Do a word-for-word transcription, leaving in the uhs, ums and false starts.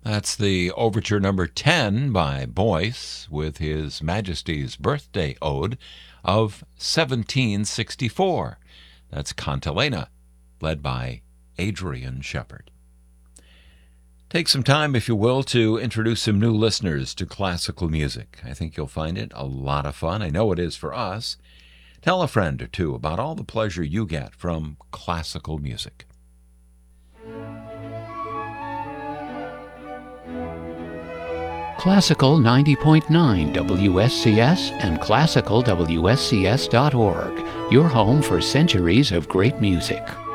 That's the overture number ten by Boyce with His Majesty's Birthday Ode of seventeen sixty-four. That's Cantilena, led by Adrian Shepherd. Take some time, if you will, to introduce some new listeners to classical music. I think you'll find it a lot of fun. I know it is for us. Tell a friend or two about all the pleasure you get from classical music. Classical ninety point nine W S C S and classical W S C S dot org, your home for centuries of great music.